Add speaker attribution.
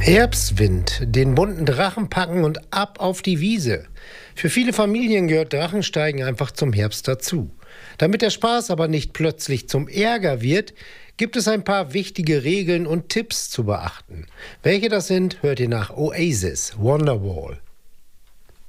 Speaker 1: Herbstwind, den bunten Drachen packen und ab auf die Wiese. Für viele Familien gehört Drachensteigen einfach zum Herbst dazu. Damit der Spaß aber nicht plötzlich zum Ärger wird, gibt es ein paar wichtige Regeln und Tipps zu beachten. Welche das sind, hört ihr nach Oasis, Wonderwall.